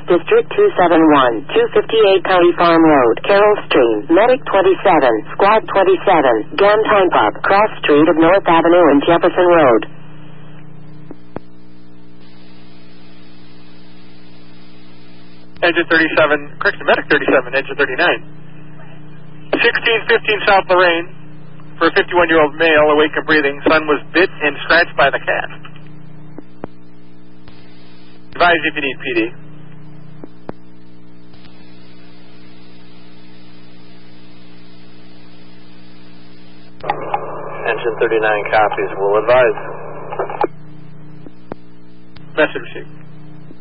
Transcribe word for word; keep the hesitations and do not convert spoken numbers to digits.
District two seven one, two fifty-eight County Farm Road, Carroll Stream, Medic twenty-seven, Squad twenty-seven, Gam Time Pub, Cross Street of North Avenue and Jefferson Road. Engine thirty-seven, correction, Medic thirty-seven, Engine thirty-nine. sixteen fifteen South Lorraine, for a fifty-one-year-old male, awake and breathing. Son was bit and scratched by the cat. Advise if you need P D. Engine thirty-nine copies. Will advise. Message received.